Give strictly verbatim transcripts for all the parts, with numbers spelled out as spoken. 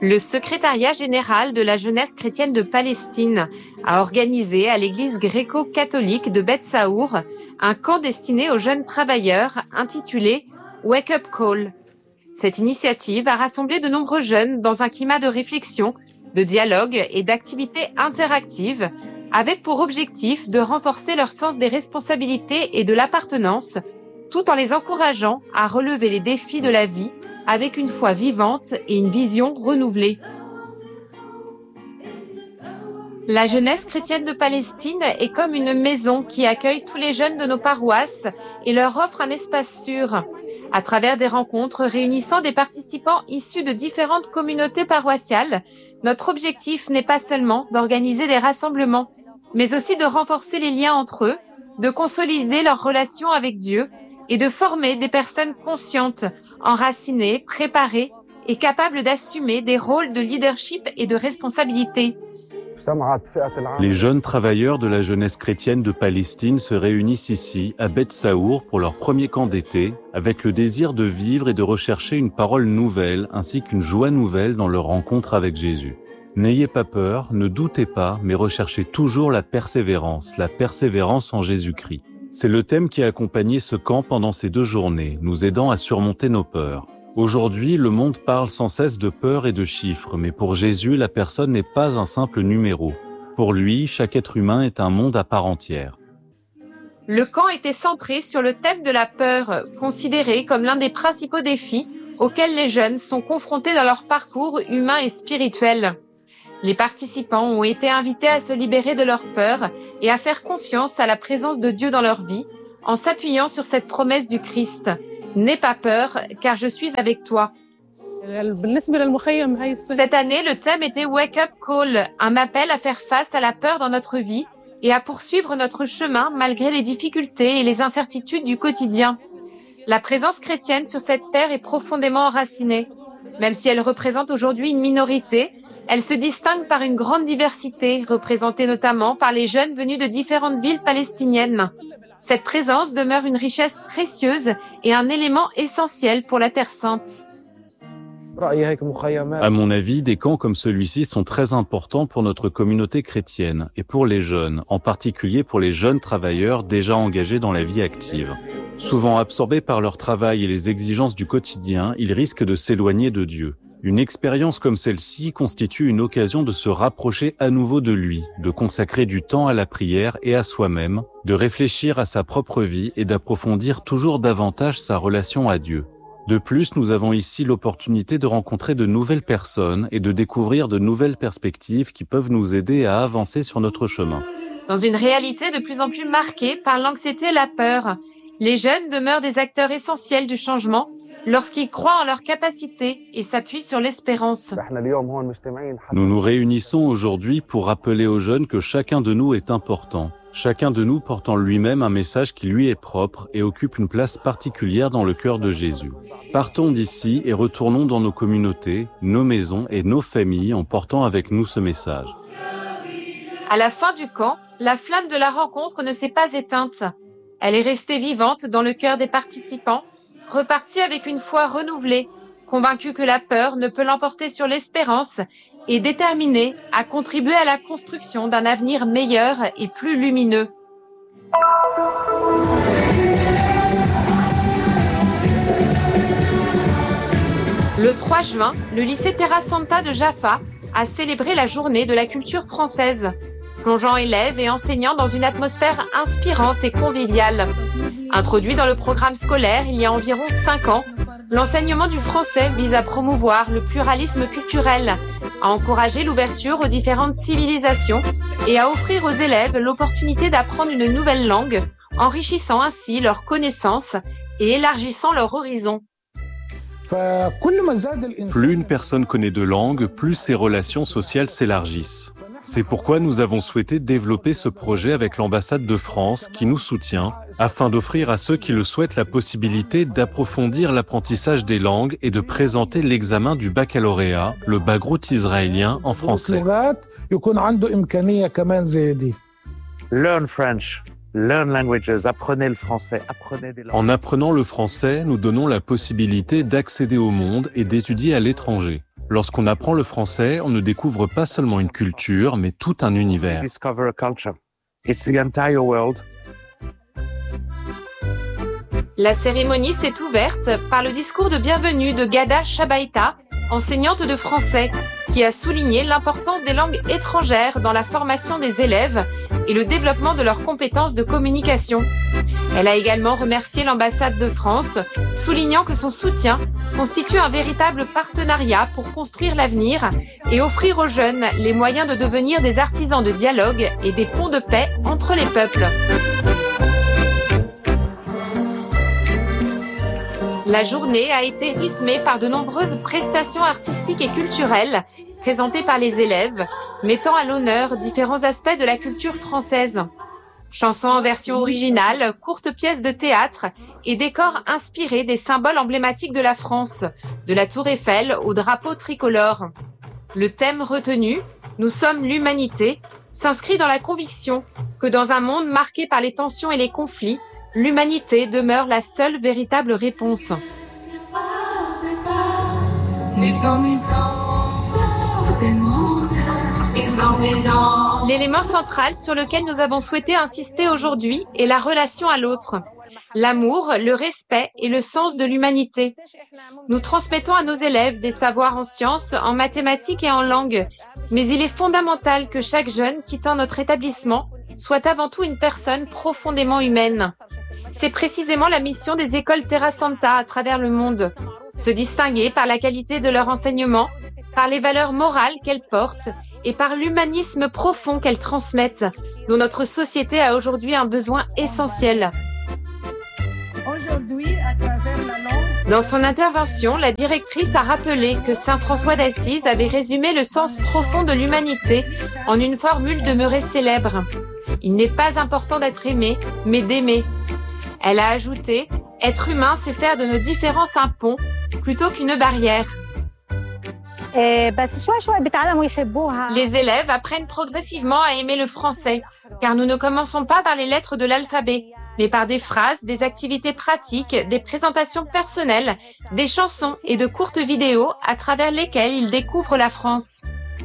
Le secrétariat général de la jeunesse chrétienne de Palestine a organisé à l'église gréco-catholique de Beth Saour un camp destiné aux jeunes travailleurs intitulé Wake Up Call. Cette initiative a rassemblé de nombreux jeunes dans un climat de réflexion, de dialogue et d'activités interactives, avec pour objectif de renforcer leur sens des responsabilités et de l'appartenance, tout en les encourageant à relever les défis de la vie avec une foi vivante et une vision renouvelée. La jeunesse chrétienne de Palestine est comme une maison qui accueille tous les jeunes de nos paroisses et leur offre un espace sûr. À travers des rencontres réunissant des participants issus de différentes communautés paroissiales, notre objectif n'est pas seulement d'organiser des rassemblements, mais aussi de renforcer les liens entre eux, de consolider leurs relations avec Dieu et de former des personnes conscientes, enracinées, préparées et capables d'assumer des rôles de leadership et de responsabilité. Les jeunes travailleurs de la jeunesse chrétienne de Palestine se réunissent ici, à Beth Saour, pour leur premier camp d'été, avec le désir de vivre et de rechercher une parole nouvelle ainsi qu'une joie nouvelle dans leur rencontre avec Jésus. N'ayez pas peur, ne doutez pas, mais recherchez toujours la persévérance, la persévérance en Jésus-Christ. C'est le thème qui a accompagné ce camp pendant ces deux journées, nous aidant à surmonter nos peurs. Aujourd'hui, le monde parle sans cesse de peur et de chiffres, mais pour Jésus, la personne n'est pas un simple numéro. Pour lui, chaque être humain est un monde à part entière. Le camp était centré sur le thème de la peur, considéré comme l'un des principaux défis auxquels les jeunes sont confrontés dans leur parcours humain et spirituel. Les participants ont été invités à se libérer de leur peur et à faire confiance à la présence de Dieu dans leur vie, en s'appuyant sur cette promesse du Christ. « N'aie pas peur, car je suis avec toi ». Cette année, le thème était « Wake Up Call », un appel à faire face à la peur dans notre vie et à poursuivre notre chemin malgré les difficultés et les incertitudes du quotidien. La présence chrétienne sur cette terre est profondément enracinée. Même si elle représente aujourd'hui une minorité, elle se distingue par une grande diversité, représentée notamment par les jeunes venus de différentes villes palestiniennes. Cette présence demeure une richesse précieuse et un élément essentiel pour la Terre Sainte. À mon avis, des camps comme celui-ci sont très importants pour notre communauté chrétienne et pour les jeunes, en particulier pour les jeunes travailleurs déjà engagés dans la vie active. Souvent absorbés par leur travail et les exigences du quotidien, ils risquent de s'éloigner de Dieu. Une expérience comme celle-ci constitue une occasion de se rapprocher à nouveau de lui, de consacrer du temps à la prière et à soi-même, de réfléchir à sa propre vie et d'approfondir toujours davantage sa relation à Dieu. De plus, nous avons ici l'opportunité de rencontrer de nouvelles personnes et de découvrir de nouvelles perspectives qui peuvent nous aider à avancer sur notre chemin. Dans une réalité de plus en plus marquée par l'anxiété et la peur, les jeunes demeurent des acteurs essentiels du changement lorsqu'ils croient en leurs capacités et s'appuient sur l'espérance. Nous nous réunissons aujourd'hui pour rappeler aux jeunes que chacun de nous est important. Chacun de nous porte en lui-même un message qui lui est propre et occupe une place particulière dans le cœur de Jésus. Partons d'ici et retournons dans nos communautés, nos maisons et nos familles en portant avec nous ce message. À la fin du camp, la flamme de la rencontre ne s'est pas éteinte. Elle est restée vivante dans le cœur des participants, repartis avec une foi renouvelée, convaincus que la peur ne peut l'emporter sur l'espérance et déterminés à contribuer à la construction d'un avenir meilleur et plus lumineux. Le trois juin, le lycée Terra Santa de Jaffa a célébré la journée de la culture française, plongeant élèves et enseignants dans une atmosphère inspirante et conviviale. Introduit dans le programme scolaire il y a environ cinq ans, l'enseignement du français vise à promouvoir le pluralisme culturel, à encourager l'ouverture aux différentes civilisations et à offrir aux élèves l'opportunité d'apprendre une nouvelle langue, enrichissant ainsi leurs connaissances et élargissant leur horizon. Plus une personne connaît de langues, plus ses relations sociales s'élargissent. C'est pourquoi nous avons souhaité développer ce projet avec l'ambassade de France qui nous soutient, afin d'offrir à ceux qui le souhaitent la possibilité d'approfondir l'apprentissage des langues et de présenter l'examen du baccalauréat, le Bagrout israélien, en français. Learn French. Learn languages, apprenez le français, apprenez des langues. En apprenant le français, nous donnons la possibilité d'accéder au monde et d'étudier à l'étranger. Lorsqu'on apprend le français, on ne découvre pas seulement une culture, mais tout un univers. Discover a culture. It's the entire world. La cérémonie s'est ouverte par le discours de bienvenue de Ghada Chabaïta, enseignante de français, qui a souligné l'importance des langues étrangères dans la formation des élèves et le développement de leurs compétences de communication. Elle a également remercié l'ambassade de France, soulignant que son soutien constitue un véritable partenariat pour construire l'avenir et offrir aux jeunes les moyens de devenir des artisans de dialogue et des ponts de paix entre les peuples. La journée a été rythmée par de nombreuses prestations artistiques et culturelles présentées par les élèves, mettant à l'honneur différents aspects de la culture française. Chansons en version originale, courtes pièces de théâtre et décors inspirés des symboles emblématiques de la France, de la Tour Eiffel au drapeau tricolore. Le thème retenu, « Nous sommes l'humanité », s'inscrit dans la conviction que dans un monde marqué par les tensions et les conflits, l'humanité demeure la seule véritable réponse. L'élément central sur lequel nous avons souhaité insister aujourd'hui est la relation à l'autre. L'amour, le respect et le sens de l'humanité. Nous transmettons à nos élèves des savoirs en sciences, en mathématiques et en langue. Mais il est fondamental que chaque jeune quittant notre établissement soit avant tout une personne profondément humaine. C'est précisément la mission des écoles Terra Santa à travers le monde. Se distinguer par la qualité de leur enseignement, par les valeurs morales qu'elles portent et par l'humanisme profond qu'elles transmettent, dont notre société a aujourd'hui un besoin essentiel. Aujourd'hui, à travers la langue... Dans son intervention, la directrice a rappelé que saint François d'Assise avait résumé le sens profond de l'humanité en une formule demeurée célèbre. Il n'est pas important d'être aimé, mais d'aimer. Elle a ajouté « Être humain, c'est faire de nos différences un pont, plutôt qu'une barrière ». Les élèves apprennent progressivement à aimer le français, car nous ne commençons pas par les lettres de l'alphabet, mais par des phrases, des activités pratiques, des présentations personnelles, des chansons et de courtes vidéos à travers lesquelles ils découvrent la France.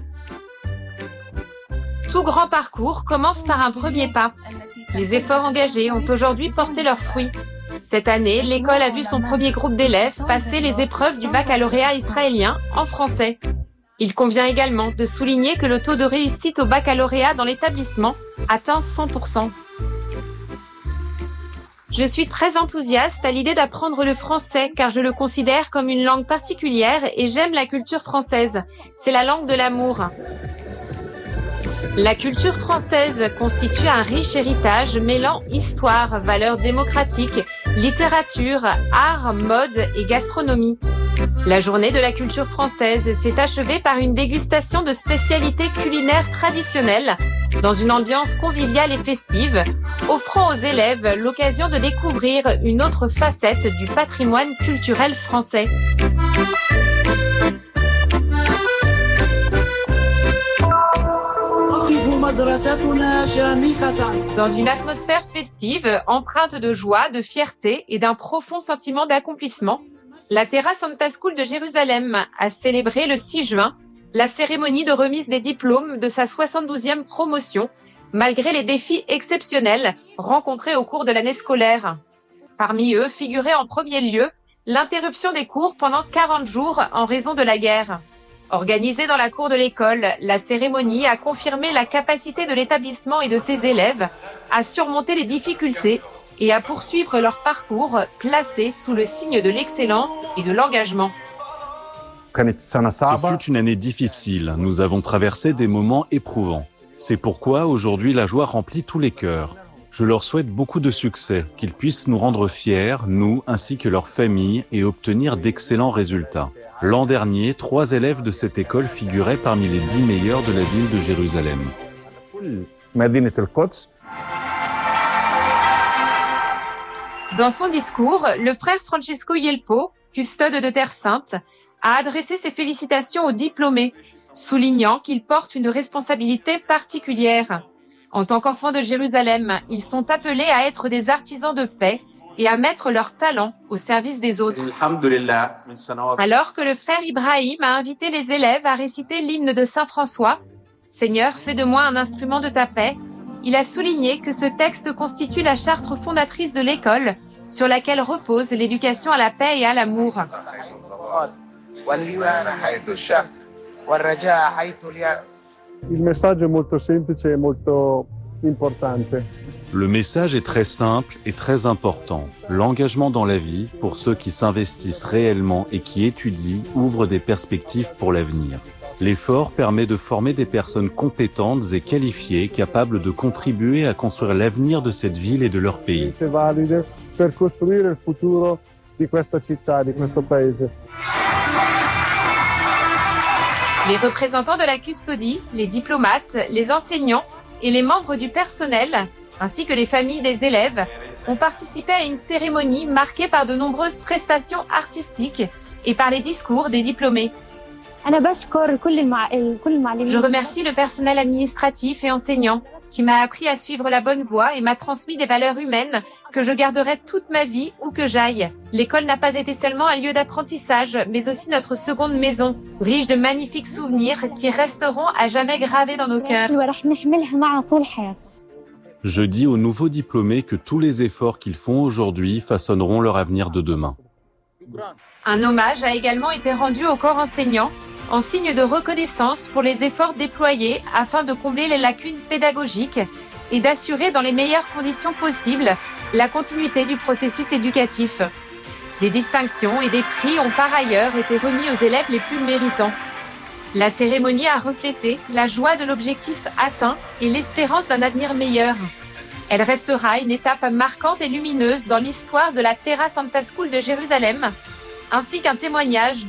Tout grand parcours commence par un premier pas. Les efforts engagés ont aujourd'hui porté leurs fruits. Cette année, l'école a vu son premier groupe d'élèves passer les épreuves du baccalauréat israélien en français. Il convient également de souligner que le taux de réussite au baccalauréat dans l'établissement atteint cent pour cent. Je suis très enthousiaste à l'idée d'apprendre le français car je le considère comme une langue particulière et j'aime la culture française. C'est la langue de l'amour. La culture française constitue un riche héritage mêlant histoire, valeurs démocratiques, littérature, art, mode et gastronomie. La journée de la culture française s'est achevée par une dégustation de spécialités culinaires traditionnelles dans une ambiance conviviale et festive, offrant aux élèves l'occasion de découvrir une autre facette du patrimoine culturel français. Dans une atmosphère festive, empreinte de joie, de fierté et d'un profond sentiment d'accomplissement, la Terra Santa School de Jérusalem a célébré le six juin la cérémonie de remise des diplômes de sa soixante-douzième promotion, malgré les défis exceptionnels rencontrés au cours de l'année scolaire. Parmi eux figurait en premier lieu l'interruption des cours pendant quarante jours en raison de la guerre. Organisée dans la cour de l'école, la cérémonie a confirmé la capacité de l'établissement et de ses élèves à surmonter les difficultés et à poursuivre leur parcours placé sous le signe de l'excellence et de l'engagement. Ce fut une année difficile. Nous avons traversé des moments éprouvants. C'est pourquoi aujourd'hui la joie remplit tous les cœurs. Je leur souhaite beaucoup de succès, qu'ils puissent nous rendre fiers, nous ainsi que leurs familles, et obtenir d'excellents résultats. L'an dernier, trois élèves de cette école figuraient parmi les dix meilleurs de la ville de Jérusalem. Dans son discours, le frère Francesco Yelpo, custode de Terre Sainte, a adressé ses félicitations aux diplômés, soulignant qu'ils portent une responsabilité particulière. En tant qu'enfants de Jérusalem, ils sont appelés à être des artisans de paix et à mettre leur talent au service des autres. Alors que le frère Ibrahim a invité les élèves à réciter l'hymne de Saint François, « Seigneur, fais de moi un instrument de ta paix », il a souligné que ce texte constitue la charte fondatrice de l'école, sur laquelle repose l'éducation à la paix et à l'amour. Il messaggio è molto semplice e molto importante. Le message est très simple et très important. L'engagement dans la vie, pour ceux qui s'investissent réellement et qui étudient, ouvre des perspectives pour l'avenir. L'effort permet de former des personnes compétentes et qualifiées, capables de contribuer à construire l'avenir de cette ville et de leur pays. Valide per costruire il futuro di questa città, di questo paese. Les représentants de la custodie, les diplomates, les enseignants et les membres du personnel, ainsi que les familles des élèves, ont participé à une cérémonie marquée par de nombreuses prestations artistiques et par les discours des diplômés. Je remercie le personnel administratif et enseignant qui m'a appris à suivre la bonne voie et m'a transmis des valeurs humaines que je garderai toute ma vie où que j'aille. L'école n'a pas été seulement un lieu d'apprentissage, mais aussi notre seconde maison, riche de magnifiques souvenirs qui resteront à jamais gravés dans nos cœurs. Je dis aux nouveaux diplômés que tous les efforts qu'ils font aujourd'hui façonneront leur avenir de demain. Un hommage a également été rendu au corps enseignant, en signe de reconnaissance pour les efforts déployés afin de combler les lacunes pédagogiques et d'assurer dans les meilleures conditions possibles la continuité du processus éducatif. Des distinctions et des prix ont par ailleurs été remis aux élèves les plus méritants. La cérémonie a reflété la joie de l'objectif atteint et l'espérance d'un avenir meilleur. Elle restera une étape marquante et lumineuse dans l'histoire de la Terra Santa School de Jérusalem, ainsi qu'un témoignage